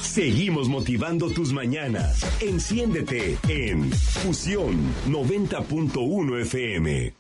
Seguimos motivando tus mañanas. Enciéndete en Fusión 90.1 FM.